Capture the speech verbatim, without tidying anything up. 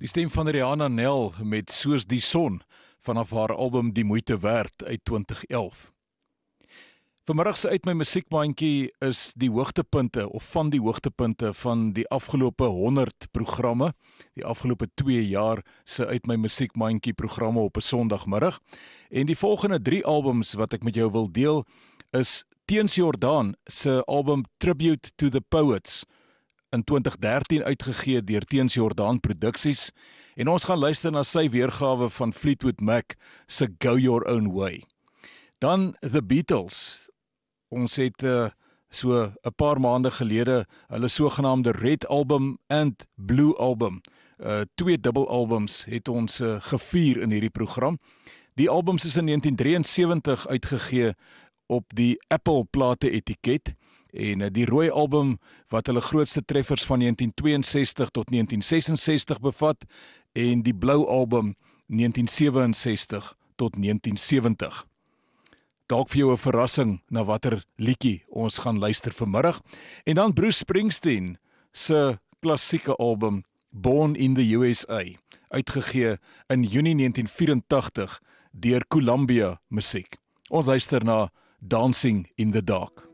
Die stem van Rihanna Nel met Soos die Son vanaf haar album Die Moeite Werd uit twintig elf. Vanmiddag se Uit My Musiekmandjie is die hoogtepunte of van die hoogtepunte van die afgelope honderd programme, die afgelope twee jaar se Uit My Musiekmandjie programme op 'n Sondagmiddag. En die volgende drie albums wat ek met jou wil deel is Teens Jordaan se album Tribute to the Poets in twintig dertien uitgegee deur Teens Jordaan Produksies, en ons gaan luister na sy weergawe van Fleetwood Mac se Go Your Own Way. Dan The Beatles. Ons het uh, so 'n paar maande gelede hulle sogenaamde Red Album and Blue Album, uh, twee dubbelalbums het ons uh, gevier in hierdie program. Die albums is in negentien drieënsewentig uitgegee op die Apple plate etiket, en die rooi album wat hulle grootste treffers van negentien tweeënsestig tot negentien sesensestig bevat, en die blou album negentien sewenesestig tot negentien sewentig. Dalk vir jou 'n verrassing na watter liedjie ons gaan luister vanmiddag. En dan Bruce Springsteen se klassieke album Born in the U S A, uitgegee in Junie negentien vyerentagtig deur Columbia Musiek. Ons luister na Dancing in the Dark.